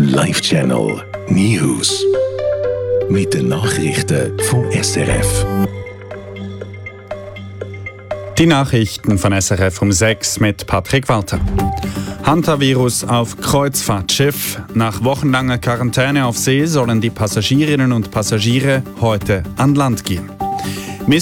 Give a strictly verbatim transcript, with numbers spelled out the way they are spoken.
Live Channel News. Mit den Nachrichten vom S R F. Die Nachrichten von S R F um sechs mit Patrick Walter. Hantavirus auf Kreuzfahrtschiff. Nach wochenlanger Quarantäne auf See sollen die Passagierinnen und Passagiere heute an Land gehen.